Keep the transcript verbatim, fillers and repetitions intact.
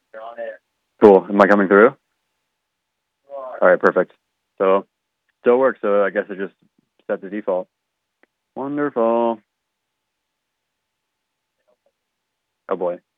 Cool. Am I coming through? All right, perfect. So still works. So I guess I just set the default. Wonderful. Oh boy.